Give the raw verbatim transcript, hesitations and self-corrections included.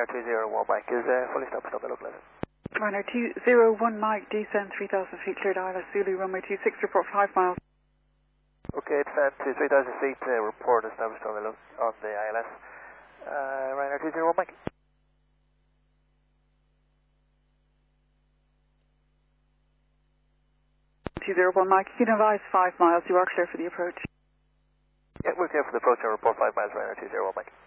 Ryanair two zero one Mike is uh, fully stopped, stop the local level. Ryanair two zero one Mike, descend three thousand feet, cleared I L S Zulu, runway two six, report five miles. Okay, descend to three thousand feet, uh, report established on the, lo on the I L S. Uh, Ryanair two zero one Mike. two zero one Mike, you can advise five miles, you are clear for the approach. Yeah, we're clear for the approach and report five miles, Ryanair two zero one Mike.